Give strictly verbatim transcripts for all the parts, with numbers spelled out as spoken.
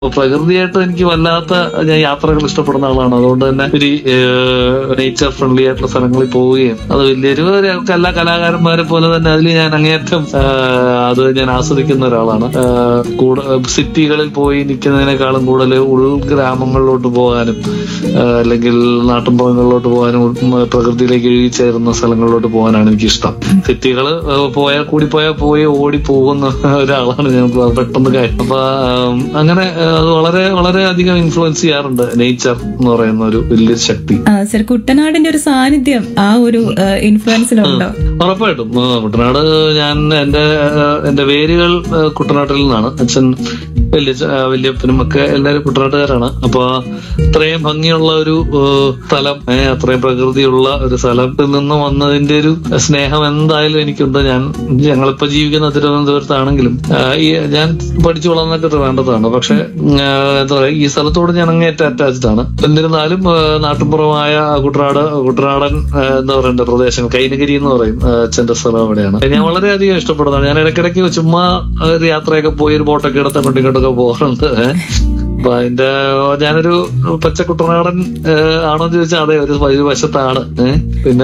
പ്രകൃതിയായിട്ട് എനിക്ക് വല്ലാത്ത ഞാൻ യാത്രകൾ ഇഷ്ടപ്പെടുന്ന ആളാണ്. അതുകൊണ്ട് തന്നെ ഒരു നേച്ചർ ഫ്രണ്ട്ലി ആയിട്ടുള്ള സ്ഥലങ്ങളിൽ പോവുകയും അത് വലിയൊരു എല്ലാ കലാകാരന്മാരെ പോലെ തന്നെ അതിൽ ഞാൻ അങ്ങേയറ്റം ആ, അത് ഞാൻ ആസ്വദിക്കുന്ന ഒരാളാണ്. ആ, കൂടെ സിറ്റികളിൽ പോയി നിൽക്കുന്നതിനേക്കാളും കൂടുതൽ ഉൾഗ്രാമങ്ങളിലോട്ട് പോകാനും ആ, അല്ലെങ്കിൽ നാട്ടിൻപുറങ്ങളിലോട്ട് പോകാനും ഉം, പ്രകൃതിയിലേക്ക് ഇഴുകിച്ചേരുന്ന സ്ഥലങ്ങളിലോട്ട് പോകാനാണ് എനിക്കിഷ്ടം. സിറ്റികള് പോയാൽ കൂടി പോയാൽ പോയി ഓടി പോകുന്ന ഒരാളാണ് ഞാൻ പെട്ടെന്ന് കാര്യം. അപ്പൊ ആ, അങ്ങനെ ആ, അത് വളരെ വളരെ അധികം ഇൻഫ്ലുവൻസ് ചെയ്യാറുണ്ട് നേച്ചർ എന്ന് പറയുന്ന ഒരു വലിയൊരു ശക്തി. ആ, സർ കുട്ടനാടിന്റെ ഒരു സാന്നിധ്യം ആ ഒരു ഇൻഫ്ലുവൻസിലുണ്ടോ? ഉറപ്പായിട്ടും ആ, കുട്ടനാട് ഞാൻ എന്റെ ആ, എന്റെ വേരുകൾ ആ, കുട്ടനാട്ടിൽ നിന്നാണ്. അച്ഛൻ വലിയ വല്യപ്പനും ഒക്കെ എല്ലാവരും കുട്ടനാട്ടുകാരാണ്. അപ്പൊ അത്രയും ഭംഗിയുള്ള ഒരു ആ, സ്ഥലം, ഏ, അത്രയും പ്രകൃതിയുള്ള ഒരു സ്ഥലത്തിൽ നിന്ന് വന്നതിന്റെ ഒരു സ്നേഹം എന്തായാലും എനിക്കുണ്ട്. ഞാൻ ഞങ്ങളിപ്പോ ജീവിക്കുന്ന തിരുവനന്തപുരത്താണെങ്കിലും ആ, ഈ ഞാൻ പഠിച്ചു വളർന്നൊക്കെ ട്രിവാൻഡ്രത്താണ്. പക്ഷെ ആ, എന്താ പറയാ, ഈ സ്ഥലത്തോട് ഞാൻ അങ്ങേറ്റ അറ്റാച്ച്ഡ് ആണ്. എന്നിരുന്നാലും ആ, നാട്ടുമ്പുറമായ കുട്ടനാട് കുട്ടനാടൻ ആ, എന്താ പറയണ്ട പ്രദേശം കൈനഗിരി എന്ന് പറയും ആ, അച്ഛന്റെ സ്ഥലം അവിടെയാണ്. ഞാൻ വളരെയധികം ഇഷ്ടപ്പെടുന്നതാണ്. ഞാൻ ഇടയ്ക്കിടയ്ക്ക് ചുമ്മാ ഒരു യാത്രയൊക്കെ പോയി ഒരു ബോട്ടൊക്കെ എടുത്ത് അങ്ങോട്ടും ഇങ്ങോട്ടൊക്കെ പോകാറുണ്ട്. അപ്പൊ അതിന്റെ ഞാനൊരു പച്ച കുട്ടനാടൻ ആണോന്ന് ചോദിച്ചാൽ അതെ, ഒരു ഒരു വശത്താണ്. ഏഹ് പിന്നെ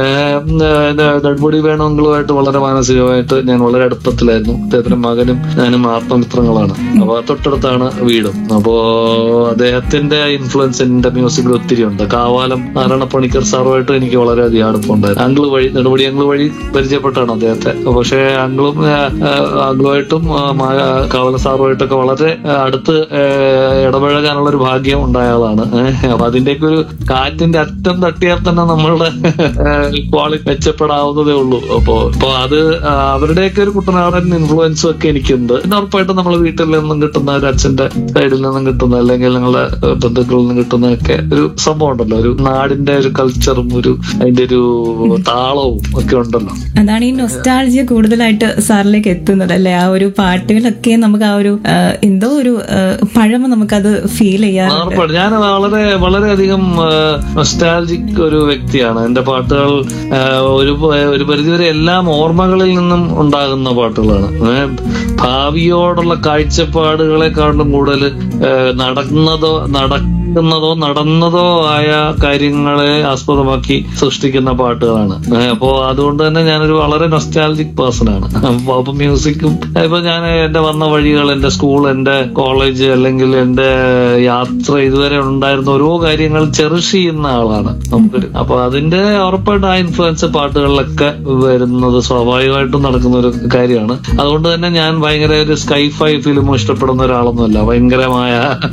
നെടുമുടി വേണുങ്ങളുമായിട്ട് വളരെ മാനസികമായിട്ട് ഞാൻ വളരെ അടുപ്പത്തിലായിരുന്നു. അദ്ദേഹത്തിന്റെ മകനും ഞാനും ആത്മമിത്രങ്ങളാണ്. അപ്പൊ തൊട്ടടുത്താണ് വീടും. അപ്പോ അദ്ദേഹത്തിന്റെ ഇൻഫ്ലുവൻസ് എന്റെ മ്യൂസിക്കിൽ ഒത്തിരി ഉണ്ട്. കാവാലം നാരായണ പണിക്കർ സാറുമായിട്ട് എനിക്ക് വളരെയധികം അടുപ്പമുണ്ടായിരുന്നു. ആംഗ്ലു വഴി നെടുമുടി ആംഗ്ലു വഴി പരിചയപ്പെട്ടാണ് അദ്ദേഹത്തെ. പക്ഷെ ആംഗ്ലും ആംഗ്ലുമായിട്ടും കാവാലം സാറുമായിട്ടൊക്കെ വളരെ അടുത്ത് ഇടപഴകാനുള്ള ഒരു ഭാഗ്യം ഉണ്ടായ ആളാണ്. അപ്പൊ അതിന്റെയൊക്കെ ഒരു കാറ്റിന്റെ അറ്റം തട്ടിയാൽ തന്നെ നമ്മളുടെ ക്വാളിറ്റി മെച്ചപ്പെടാവുന്നതേ ഉള്ളൂ. അപ്പോ അപ്പൊ അത് അവരുടെയൊക്കെ ഒരു കുട്ടനാടൻ ഇൻഫ്ലുവൻസും ഒക്കെ എനിക്കുണ്ട്. പിന്നെ ഉറപ്പായിട്ടും നമ്മൾ വീട്ടിൽ നിന്നും കിട്ടുന്ന ഒരു അച്ഛന്റെ സൈഡിൽ നിന്നും കിട്ടുന്ന അല്ലെങ്കിൽ നിങ്ങളുടെ ബന്ധുക്കളിൽ നിന്നും കിട്ടുന്നതൊക്കെ ഒരു സംഭവം ഉണ്ടല്ലോ, ഒരു നാടിന്റെ ഒരു കൾച്ചറും ഒരു അതിന്റെ ഒരു താളവും ഒക്കെ ഉണ്ടല്ലോ. അതാണ് ഈ നൊസ്റ്റാൾജിയ കൂടുതലായിട്ട് സാറിലേക്ക് എത്തുന്നത് അല്ലെ? ആ ഒരു പാട്ടുകളൊക്കെ നമുക്ക് ആ ഒരു ആ, എന്തോ ഒരു ആ, പഴമ നമുക്കത് ഫീൽ ചെയ്യാറുണ്ട്. ഉറപ്പായിട്ടും ഞാൻ വളരെ വളരെയധികം നൊസ്റ്റാൾജിക് ഒരു വ്യക്തിയാണ്. എന്റെ പാട്ടുകൾ ആ, ഒരു ഒരു പരിധിവരെ എല്ലാം ഓർമ്മകളിൽ നിന്നും ഉണ്ടാകുന്ന പാട്ടുകളാണ്. ഏ, ഭാവിയോടുള്ള കാഴ്ചപ്പാടുകളെക്കാളും കൂടുതൽ നടന്നതോ നടക്കുന്നതോ നടന്നതോ ആയ കാര്യങ്ങളെ ആസ്പദമാക്കി സൃഷ്ടിക്കുന്ന പാട്ടുകളാണ്. അപ്പോ അതുകൊണ്ട് തന്നെ ഞാനൊരു വളരെ നൊസ്റ്റാൾജിക് പേഴ്സൺ ആണ്. അപ്പൊ മ്യൂസിക്കും ഇപ്പൊ ഞാൻ എന്റെ വന്ന വഴികൾ, എന്റെ സ്കൂൾ, എന്റെ കോളേജ് അല്ലെങ്കിൽ എന്റെ യാത്ര, ഇതുവരെ ഉണ്ടായിരുന്ന ഓരോ കാര്യങ്ങൾ ചെറിഷ് ചെയ്യുന്ന ആളാണ് നമുക്കൊരു. അപ്പൊ അതിന്റെ ഉറപ്പായിട്ട് ആ ഇൻഫ്ലുവൻസ് പാട്ടുകളിലൊക്കെ വരുന്നത് സ്വാഭാവികമായിട്ടും നടക്കുന്ന ഒരു കാര്യമാണ്. അതുകൊണ്ട് തന്നെ ഞാൻ ഭയങ്കര ഒരു സ്കൈഫൈ ഫിലിമും ഇഷ്ടപ്പെടുന്ന ഒരാളൊന്നുമല്ല. ഭയങ്കരമായ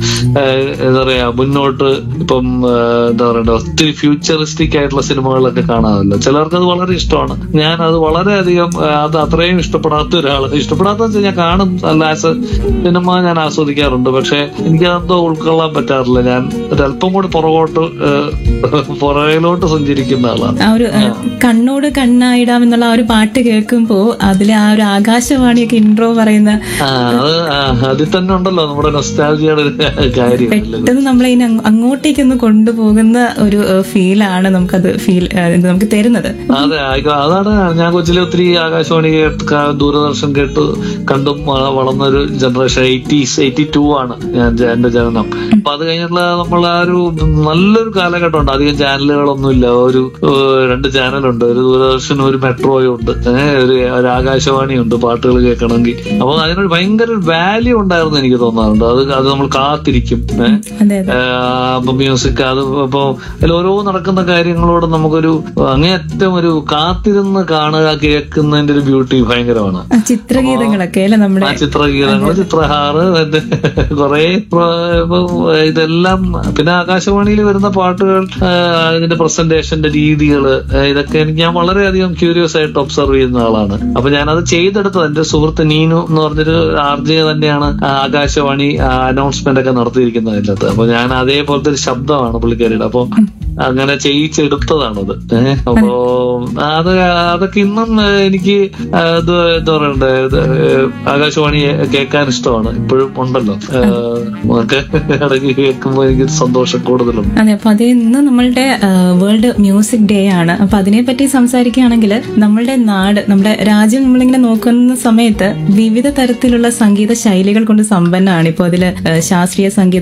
എന്താ പറയാ മുന്നോട്ട് ഇപ്പം എന്താ പറയണ്ട ഒത്തിരി ഫ്യൂച്ചറിസ്റ്റിക് ആയിട്ടുള്ള സിനിമകളൊക്കെ കാണാമല്ലോ. ചിലർക്ക് അത് വളരെ ഇഷ്ടമാണ്. ഞാൻ അത് വളരെയധികം അത് അത്രയും ഇഷ്ടപ്പെടാത്ത ഒരാള്. ഇഷ്ടപ്പെടാത്ത വെച്ചാൽ ഞാൻ കാണും, അല്ല ആസ് സിനിമ ഞാൻ ആസ്വദിക്കാറുണ്ട്. പക്ഷെ എനിക്കതെന്തോ ഉൾക്കൊള്ളാൻ പറ്റാറില്ല. ഞാൻ ഒരല്പം കൂടി പുറകോട്ട് പുറകിലോട്ട് സഞ്ചരിക്കുന്ന ആളാണ്. ആ ഒരു കണ്ണോട് കണ്ണായിടാം എന്നുള്ള ആ ഒരു പാട്ട് കേൾക്കുമ്പോ അതിലെ ആ ഒരു ആകാശവാണിയൊക്കെ ഇൻട്രോ പറയുന്ന ആ അത് അതിൽ തന്നെ ഉണ്ടല്ലോ നമ്മുടെ നൊസ്റ്റാൾജിയുടെ ഒരു കാര്യം. പെട്ടെന്ന് നമ്മളെ ഇനി അങ്ങോട്ടേക്ക് ഒന്ന് കൊണ്ടുപോകുന്ന ഒരു ഫീലാണ് നമുക്കത് ഫീൽ നമുക്ക് തരുന്നത്. അതെ, അതാണ് ഞാൻ കൊച്ചിലെ ഒത്തിരി ആകാശവാണി കേട്ട് ദൂരദർശൻ കേട്ട് കണ്ടും വളർന്ന ഒരു ജനറേഷൻ. എയ്റ്റീസ് എയ്റ്റി ടു ആണ് ഞാൻ എന്റെ ജനനം. അപ്പൊ അത് കഴിഞ്ഞിട്ടുള്ള നമ്മൾ ആ ഒരു നല്ലൊരു കാലഘട്ടം ഉണ്ട്. അധികം ചാനലുകളൊന്നും ഇല്ല. ഒരു രണ്ട് ചാനലുണ്ട്, ഒരു ദൂരദർശനും ഒരു മെട്രോയും ഉണ്ട്, ഒരു ഒരു ആകാശവാണിയുണ്ട് പാട്ടുകൾ കേൾക്കണമെങ്കിൽ. അപ്പൊ അതിനൊരു ഭയങ്കര വാല്യൂ ഉണ്ടായിരുന്നു എനിക്ക് തോന്നാറുണ്ട്. അത് അത് നമ്മൾ കാത്തിരിക്കും. അപ്പൊ മ്യൂസിക് അത് ഇപ്പൊ അതിൽ ഓരോ നടക്കുന്ന കാര്യങ്ങളോട് നമുക്കൊരു അങ്ങേയറ്റം ഒരു കാത്തിരുന്ന് കാണുക, കേൾക്കുന്നതിന്റെ ഒരു ബ്യൂട്ടി ഭയങ്കരമാണ്. ചിത്രഗീതങ്ങളൊക്കെ അല്ലെ നമ്മുടെ ചിത്രഗീതങ്ങൾ, ചിത്രഹാറ്, കുറെ ഇതെല്ലാം. പിന്നെ ആകാശവാണിയിൽ വരുന്ന പാട്ടുകൾ, ഇതിന്റെ പ്രസന്റേഷന്റെ രീതികള്, ഇതൊക്കെ എനിക്ക് ഞാൻ വളരെയധികം ക്യൂരിയസ് ആയിട്ട് ഒബ്സർവ് ചെയ്യുന്ന ആളാണ്. അപ്പൊ ഞാനത് ചെയ്തെടുത്തത് എന്റെ സുഹൃത്ത് നീനു എന്ന് പറഞ്ഞൊരു ആർ ജെ തന്നെയാണ് ആകാശവാണി അനൗൺസ്മെന്റ് ഒക്കെ നടത്തിയിരിക്കുന്നത് അതിനകത്ത്. അപ്പൊ ഞാൻ അതേപോലത്തെ ഒരു ശബ്ദമാണ് പുള്ളിക്കാരിയുടെ. അപ്പൊ അങ്ങനെ ചെയ്യിച്ചെടുത്തതാണത്. ഏഹ് അപ്പോ അത് അതൊക്കെ ഇന്നും എനിക്ക് ഇത് എന്താ പറയണ്ടേ, ആകാശവാണി കേൾക്കാൻ ഇഷ്ടമാണ്. ഇപ്പോഴും ഉണ്ടല്ലോ ഒക്കെ ഇടയ്ക്ക് കേൾക്കുമ്പോൾ എനിക്ക് സന്തോഷം കൂടുതലുണ്ട്. അതെ, അപ്പൊ അത് ഇന്ന് നമ്മളുടെ വേൾഡ് മ്യൂസിക് ഡേ ആണ്. അപ്പൊ അതിനെപ്പറ്റി സംസാരിക്കുകയാണെങ്കിൽ നമ്മളുടെ നാട്, നമ്മുടെ രാജ്യം നമ്മളിങ്ങനെ നോക്കുന്ന സമയത്ത് വിവിധ തരത്തിലുള്ള സംഗീത ശൈലികൾ കൊണ്ട് സമ്പന്നമാണ്. ഇപ്പൊ അതില് ശാസ്ത്രീയ സംഗീതം,